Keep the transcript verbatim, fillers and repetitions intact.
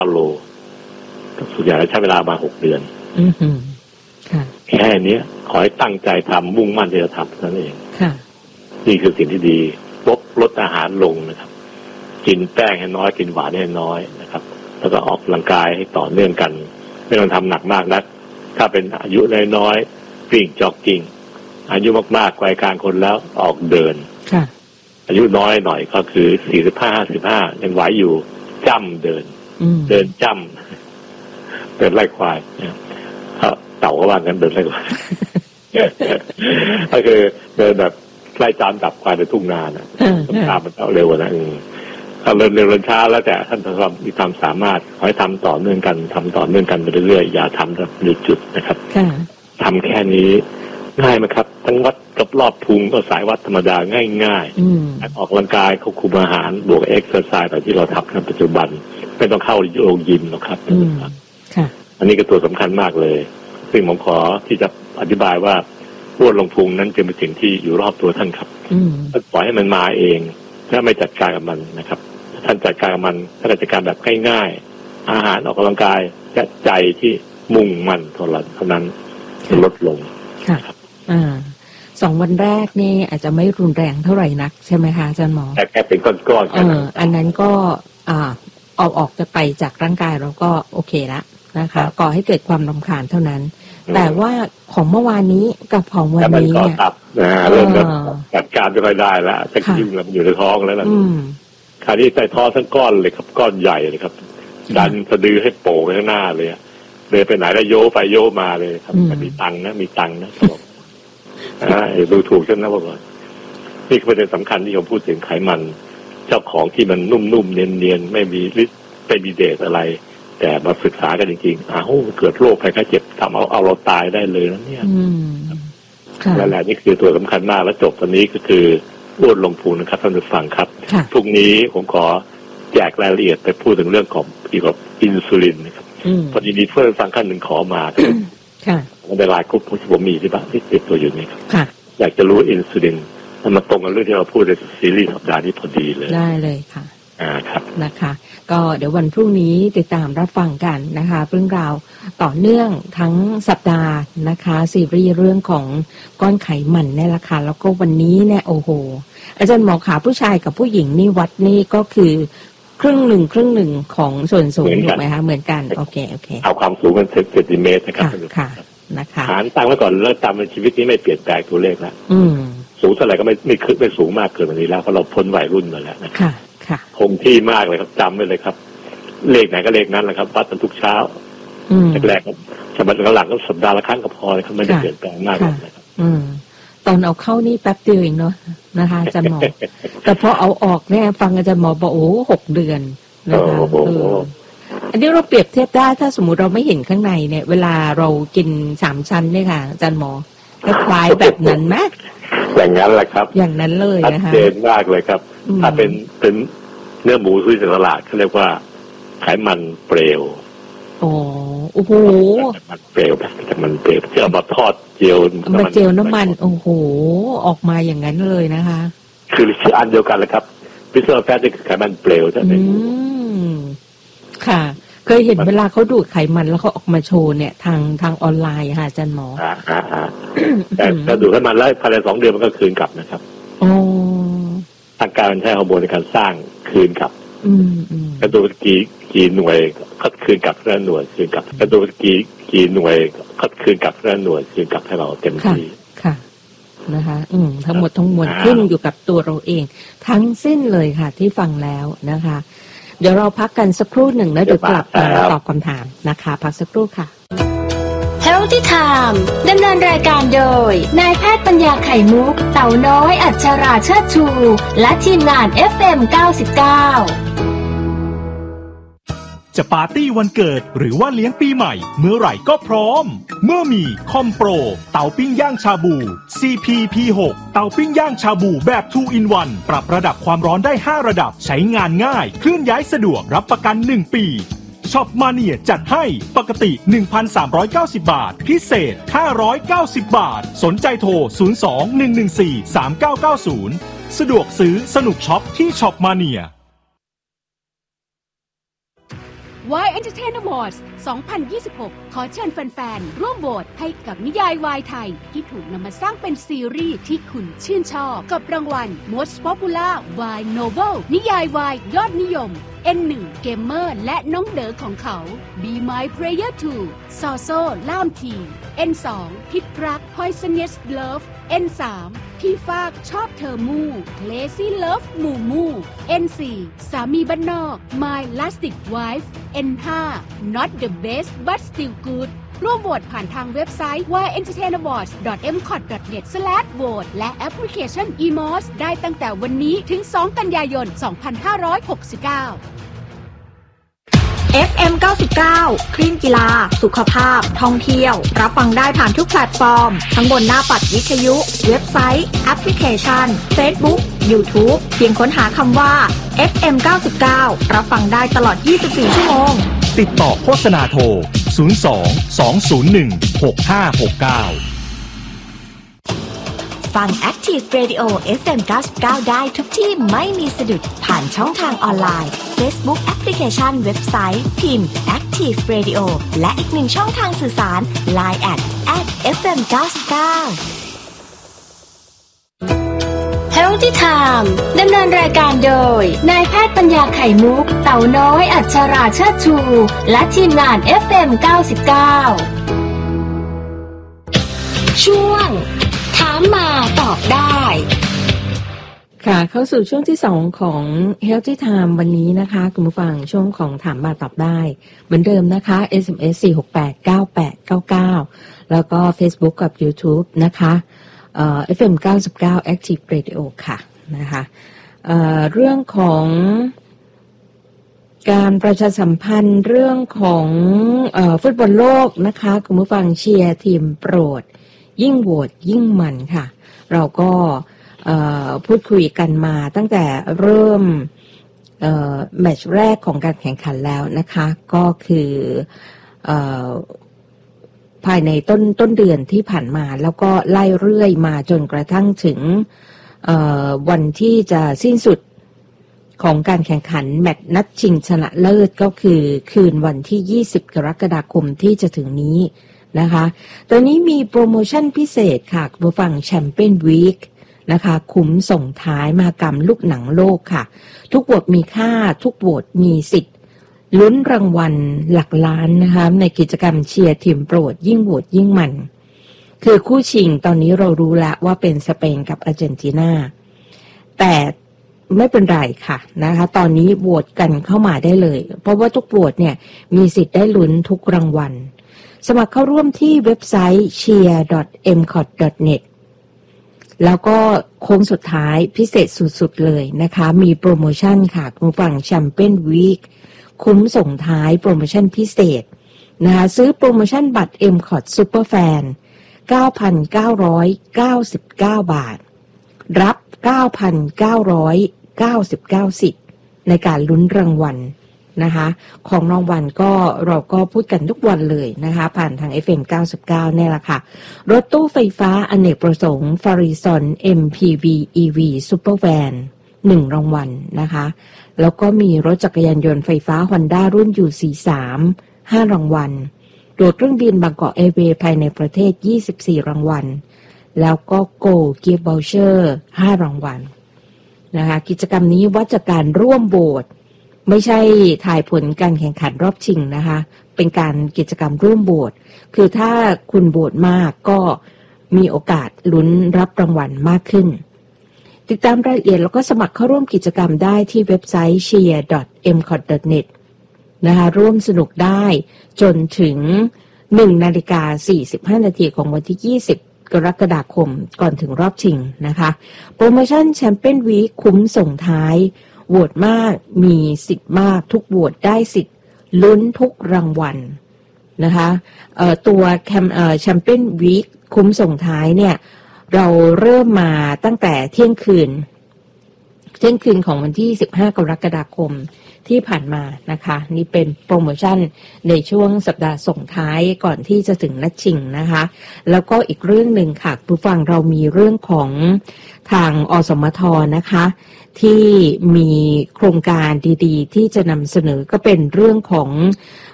โลส่วนใหญ่ใช้เวลามาหกเดือนอือฮึค่ะแค่นี้ขอให้ตั้งใจทำมุ่งมั่นที่จะทำนั่นเองค่ะนี่คือสิ่งที่ดีลดลดอาหารลงนะครับกินแป้งให้น้อยกินหวานให้น้อยนะครับแล้วก็ออกกำลังกายให้ต่อเนื่องกันไม่ต้องทำหนักมากนักถ้าเป็นอายุน้อยๆวิ่งจ็อกกิ้งอายุมากๆวัยกลางคนแล้วออกเดินค่ะอายุน้อยหน่อยก็คือสี่สิบห้าห้าสิบห้ายังไหวอยู่จ้ำเดินเดินจ้ำเดินไล่ควายเต่าก็ว่างั้นเดินไล่ควายก็คือเดินแบบไล่ตามจับควายในทุ่งนาน่ะตามมันเอาเร็วนะถ้าเดินเร็วเดินช้าแล้วแต่ท่านทำมีความสามารถขอให้ทำต่อเนื่องกันทำต่อเนื่องกันไปเรื่อยๆอย่าทำแบบหยุดจุดนะครับทำแค่นี้ง่ายไหมครับทั้งวัดกับรอบพุงก็สายวัดธรรมดาง่ายๆออกกำลังกายควบคุมอาหารบวกเอ็กซ์ไซส์แบบที่เราทำในปัจจุบันไม่ต้องเข้าโรงยิมหรอกครับอันนี้ก็ตัวสำคัญมากเลยซึ่งผมขอที่จะอธิบายว่าอ้วนลงพุงนั้นจะเป็นสิ่งที่อยู่รอบตัวท่านครับปล่อยให้มันมาเองถ้าไม่จัดการกับมันนะครับท่านจัดการกับมันถ้าจัดการแบบง่ายๆอาหารออกกำลังกายและใจที่มุ่งมั่นเท่านั้นจะลดลงค่ะอ่าสองวันแรกนี่อาจจะไม่รุนแรงเท่าไหร่นักใช่ไหมคะอาจารย์หมอแต่แค่เป็นก้อนๆเอออันนั้นก็อ่าเอาออกจะไปจากร่างกายเราก็โอเคละนะคะก่อให้เกิดความรำคาญเท่านั้นแต่ว่าของเมื่อวานนี้กับของวันนี้เนี่ยเริ่มจัดการไม่ค่อยได้แล้วจะกินแล้วมันอยู่ในท้องแล้วนะคราวนี้ใส่ท้องทั้งก้อนเลยครับก้อนใหญ่เลยครับดันสะดือให้โป่งไปข้างหน้าเลยเดินไปไหนแล้วโยไปโยมาเลยครับมีตังค์นะมีตังค์นะบอกดูถูกฉันนะบอกว่านี่คือประเด็นสำคัญที่ผมพูดถึงไขมันเจ้าของที่มันนุ่มๆเนียนๆไม่มีฤทธิ์ไม่มีเดชอะไรแต่มาศึกษากันจริงๆอ้าวเกิดโรคภัยไข้เจ็บทำเอาเอาเราตายได้เลยนะเนี่ยนั่นแหละนี่คือตัวสำคัญมากและจบตอนนี้ก็คืออ้วนลงพุงนะครับท่านผู้ฟังครับพรุ่งนี้ผมขอแจกรายละเอียดไปพูดถึงเรื่องของเกี่ยวกับอินซูลินนะครับพอดีมีเพื่อนฟังขั้นหนึ่งขอมามันเป็นลายกรุ๊ปที่ผมมีที่บ้านที่ติดตัวอยู่นี่ครับอยากจะรู้อินซูลินมันมาตรงกับเรื่องที่เราพูดในซีรีส์สัปดาห์นี้พอดีเลยได้เลยค่ะอ่าครับนะคะก็เดี๋ยววันพรุ่งนี้ติดตามรับฟังกันนะคะเรื่องราวต่อเนื่องทั้งสัปดาห์นะคะซีรีส์เรื่องของก้อนไขมันเนี่ยแหละค่ะแล้วก็วันนี้เนี่ยโอ้โหอาจารย์หมอขาผู้ชายกับผู้หญิงนี่วัดนี่ก็คือครึ่งหนึ่งครึ่งหนึ่งของส่วนสูงถูกไหมคะเหมือนกันโอเคโอเคเอาความสูงกันเซนติเมตรนะครับค่ะนะคะฐานตั้งไว้ก่อนแล้วตามในชีวิตนี้ไม่เปลี่ยนแปลงตัวเลขแล้วสูงเท่าไหร่ก็ไม่ไม่ขึ้นไม่สูงมากเกินวันนี้แล้วเพราะเราพ้นวัยรุ่นมาแล้วนะค่ะค่ะคงที่มากเลยครับจำไว้เลยครับเลขไหนก็เลขนั้นแหละครับวัดกันทุกเช้าแรกๆสัปดาห์หลังก็สัปดาห์ละครั้งก็พอเลยครับไม่ได้เปลี่ยนแปลงมากเลยครับตอนเอาเข้านี่แป๊บเดียวเองเนาะนะคะอาจารย์หมอแต่พอเอาออกเนี่ยฟังอาจารย์หมอบอกโอ้หกเดือนนะคะอันนี้เราเปรียบเทียบได้ถ้าสมมุติเราไม่เห็นข้างในเนี่ยเวลาเรากินสามชั้นเนี่ยค่ะอาจารย์หมอคล้ายแบบนั้นไหมอย่างนั้นแหละครับอย่างนั้นเลยนะคะชัดเจนมากเลยครับถ้าเป็นเป็นเนื้อหมูที่ตลาดเขาเรียกว่าไขมันเปลวอ๋อโอ้โหมันเปลวแต่มันเปลวที่เอามาทอดเจียวมาเจียวน้ำมันโอ้โหออกมาอย่างนั้นเลยนะคะคือชื่ออันเดียวกันเลยครับพิซซ่าแฟตนี่คือไขมันเปลวใช่ไหมค่ะเคยเห็นเวลาเขาดูดไขมันแล้วเขาออกมาโชว์เนี่ยทางทางออนไลน์ค่ะอาจารย์หมออ่าอ่าอ่าแต่ถ้าดูดไขมันแล้วภายในสองเดือนมันก็คืนกลับนะครับอ๋อร่างกายมันใช้ฮอร์โมนในการสร้างคืนกลับอืมอืมกระดูกกี่กี่หน่วยก็คืนกลับเรื่อหน่วยคืนกลับกระดูกกี่กี่หน่วยก็คืนกลับเรื่อหน่วยคืนกลับให้เราเต็มที่ค่ะนะคะอืมทั้งหมดทั้งมวลขึ้นอยู่กับตัวเราเองทั้งสิ้นเลยค่ะที่ฟังแล้วนะคะเดี๋ยวเราพักกันสักครู่หนึ่งแล้วเดี๋ยวกลับมาตอบคำถามนะคะพักสักครู่ค่ะ Healthy Time ดำเนินรายการโดยนายแพทย์ปัญญาไข่มุกเต่าน้อยอัชราเชิดชูและทีมงาน เอฟ เอ็ม เก้าสิบเก้าจะปาร์ตี้วันเกิดหรือว่าเลี้ยงปีใหม่เมื่อไหร่ก็พร้อมเมื่อมีคอมโปรเตาปิ้งย่างชาบู ซี พี พี หก เตาปิ้งย่างชาบูแบบ ทู อิน วัน ปรับระดับความร้อนได้ห้าระดับใช้งานง่ายเคลื่อนย้ายสะดวกรับประกันหนึ่งปีช็อปมาเนียจัดให้ปกติ หนึ่งพันสามร้อยเก้าสิบ บาทพิเศษห้าร้อยเก้าสิบบาทสนใจโทรศูนย์ สอง หนึ่ง หนึ่ง สี่ สาม เก้า เก้า ศูนย์สะดวกซื้อสนุกช็อปที่ช็อปมาเนียวาย Entertain Awards สองพันยี่สิบหก ขอเชิญแฟนๆร่วมโหวตให้กับนิยายวายไทยที่ถูกนำมาสร้างเป็นซีรีส์ที่คุณชื่นชอบกับรางวัล Most Popular Y Novel นิยายวายยอดนิยม เอ็น หนึ่ง เกมเมอร์และน้องเด๋อของเขา Be My Player ทู ซอโซ่ล่ามที เอ็น สอง พิษรัก Poisonous Love เอ็น สาม พี่ฟากชอบเธอมู่ Lazy Love มู่มู่ เอ็น สี่ สามีบ้านนอก My Lastic Wife เอ็น ห้า Not the Best but Still Good ร่วมโหวตผ่านทางเว็บไซต์ วาย เอ็นเตอร์เทน อวอร์ดส์ ดอท เอ็ม คอท ดอท เน็ต สแลช โหวต และแอปพลิเคชัน อี เอ็ม โอ เอส ได้ตั้งแต่วันนี้ถึง สอง กันยายน สองพันห้าร้อยหกสิบเก้าเอฟ เอ็ม เก้าสิบเก้า คลื่นกีฬาสุขภาพท่องเที่ยวรับฟังได้ผ่านทุกแพลตฟอร์มทั้งบนหน้าปัดวิทยุเว็บไซต์แอปพลิเคชัน Facebook YouTube เพียงค้นหาคำว่า เอฟ เอ็ม เก้าสิบเก้า รับฟังได้ตลอดยี่สิบสี่ชั่วโมงติดต่อโฆษณาโทรศูนย์ สอง สอง ศูนย์ หนึ่ง หก ห้า หก เก้าฟัง Active Radio เอฟ เอ็ม เก้าสิบเก้า ได้ทุกที่ไม่มีสะดุดผ่านช่องทางออนไลน์ Facebook แอปพลิเคชันเว็บไซต์พิมพ์ Active Radio และอีกหนึ่งช่องทางสื่อสาร ไลน์ แอท แอท เอฟ เอ็ม เก้าสิบเก้า Healthy Time ดำเนินรายการโดยนายแพทย์ปัญญาไข่มุกเต่าน้อยอัชราเชิดชูและทีมงาน เอฟ เอ็ม เก้าสิบเก้า ช่วงถามมาตอบได้ค่ะเข้าสู่ช่วงที่สองของ Healthy Time วันนี้นะคะคุณผู้ฟังช่วงของถามมาตอบได้เหมือนเดิมนะคะ เอส เอ็ม เอส สี่ หก แปด เก้า แปด เก้า เก้าแล้วก็ Facebook กับ YouTube นะคะเอ่อ เอฟ เอ็ม เก้าสิบเก้า Active Radio ค่ะนะคะเอ่อเรื่องของการประชาสัมพันธ์เรื่องของเอ่อฟุตบอลโลกนะคะคุณผู้ฟังเชียร์ทีมโปรดยิ่งโหวตยิ่งมันค่ะเราก็พูดคุยกันมาตั้งแต่เริ่มแมตช์แรกของการแข่งขันแล้วนะคะก็คือภายในต้นต้นเดือนที่ผ่านมาแล้วก็ไล่เรื่อยมาจนกระทั่งถึงวันที่จะสิ้นสุดของการแข่งขันแมตช์นัดชิงชนะเลิศก็คือคืนวันที่ยี่สิบกรกฎาคมที่จะถึงนี้นะคะตอนนี้มีโปรโมชั่นพิเศษค่ะผู้ฟังแชมเปี้ยนวีคนะคะคุ้มส่งท้ายมหกรรมลูกหนังโลกค่ะทุกโหวตมีค่าทุกโหวตมีสิทธิ์ลุ้นรางวัลหลักล้านนะคะในกิจกรรมเชียร์ทีมโปรดยิ่งโหวตยิ่งมันคือคู่ชิงตอนนี้เรารู้แล้วว่าเป็นสเปนกับอาร์เจนตินาแต่ไม่เป็นไรค่ะนะคะตอนนี้โหวตกันเข้ามาได้เลยเพราะว่าทุกโหวตเนี่ยมีสิทธิ์ได้ลุ้นทุกรางวัลสมัครเข้าร่วมที่เว็บไซต์ เชียร์ ดอท เอ็ม คอท ดอท เน็ต แล้วก็โค้งสุดท้ายพิเศษสุดๆเลยนะคะมีโปรโมชั่นค่ะคุณฟังแชมเปี้ยนวีคคุ้มส่งท้ายโปรโมชั่นพิเศษนะคะซื้อโปรโมชั่นบัตร เอ็ม คอท Super Fan เก้าพันเก้าร้อยเก้าสิบเก้า บาทรับ เก้าพันเก้าร้อยเก้าสิบเก้า สิทธิ์ในการลุ้นรางวัลนะคะของรางวัลก็เราก็พูดกันทุกวันเลยนะคะผ่านทาง เอฟ เอ็ม เก้าสิบเก้าเนี่ยแหละค่ะรถตู้ไฟฟ้าอเนกประสงค์ Farizon เอ็ม พี วี อี วี Super Van หนึ่งรางวัลนะคะแล้วก็มีรถจักรยานยนต์ไฟฟ้า Honda รุ่น ยู สี่ สาม ห้ารางวัลตั๋วเครื่องบินบางกอกแอร์เวย์ภายในประเทศยี่สิบสี่รางวัลแล้วก็ Go Gift Voucher ห้ารางวัลนะคะกิจกรรมนี้วัดจากการร่วมโหวตไม่ใช่ถ่ายผลการแข่งขันรอบชิงนะคะเป็นการกิจกรรมร่วมโหวตคือถ้าคุณโหวตมากก็มีโอกาสลุ้นรับรางวัลมากขึ้นติดตามรายละเอียดแล้วก็สมัครเข้าร่วมกิจกรรมได้ที่เว็บไซต์ เชียร์ ดอท เอ็ม คอท ดอท เน็ต นะคะร่วมสนุกได้จนถึง หนึ่งนาฬิกาสี่สิบห้านาทีของวันที่ยี่สิบกรกฎาคมก่อนถึงรอบชิงนะคะโปรโมชั่นแชมเปี้ยนวีคคุ้มส่งท้ายโหวตมากมีสิทธิ์มากทุกโหวตได้สิทธิ์ลุ้นทุกรางวัลนะคะเอ่อตัวแคมเอ่อแชมเปี้ยนวีคคุ้มส่งท้ายเนี่ยเราเริ่มมาตั้งแต่เที่ยงคืนเที่ยงคืนของวันที่สิบห้ากรกฎาคมที่ผ่านมานะคะนี่เป็นโปรโมชั่นในช่วงสัปดาห์ส่งท้ายก่อนที่จะถึงนัดชิงนะคะแล้วก็อีกเรื่องหนึ่งค่ะผู้ฟังเรามีเรื่องของทางอสมทนะคะที่มีโครงการดีๆที่จะนำเสนอก็เป็นเรื่องของ